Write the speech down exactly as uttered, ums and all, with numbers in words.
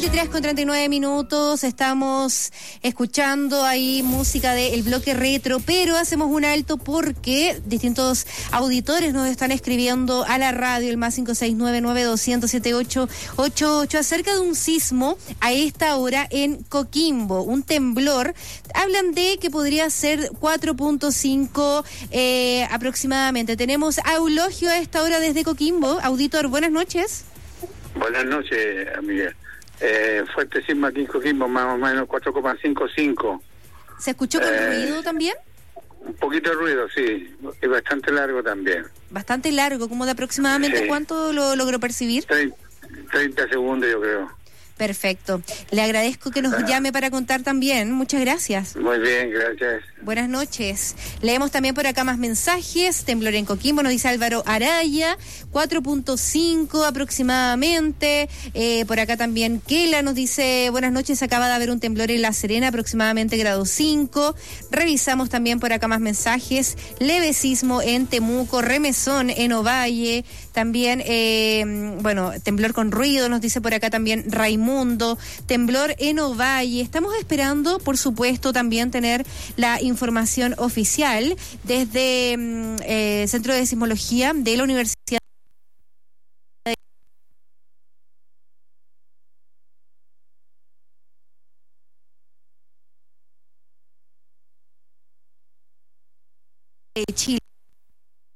veintitrés con treinta y nueve minutos, estamos escuchando ahí música del bloque retro, pero hacemos un alto porque distintos auditores nos están escribiendo a la radio, el más cinco seis nueve nueve dos cero siete ocho ocho ocho, acerca de un sismo a esta hora en Coquimbo, un temblor. Hablan de que podría ser cuatro punto cinco eh, aproximadamente. Tenemos a Eulogio a esta hora desde Coquimbo. Auditor, buenas noches. Buenas noches, amiga. Eh, fuerte sismo aquí en Coquimbo, más o menos cuatro coma cincuenta y cinco. ¿Se escuchó con eh, ruido también? Un poquito de ruido, sí, y bastante largo también. Bastante largo, como de aproximadamente sí. ¿Cuánto lo logró percibir? treinta segundos, yo creo. Perfecto. Le agradezco que nos ah. llame para contar también. Muchas gracias. Muy bien, gracias. Buenas noches. Leemos también por acá más mensajes. Temblor en Coquimbo, nos dice Álvaro Araya, cuatro punto cinco aproximadamente. Eh, por acá también Kela nos dice, buenas noches, acaba de haber un temblor en La Serena, aproximadamente grado cinco. Revisamos también por acá más mensajes. Leve sismo en Temuco, remesón en Ovalle. También, eh, bueno, temblor con ruido, nos dice por acá también Raimundo, temblor en Ovalle. Estamos esperando, por supuesto, también tener la información oficial desde el eh, Centro de Sismología de la Universidad de Chile.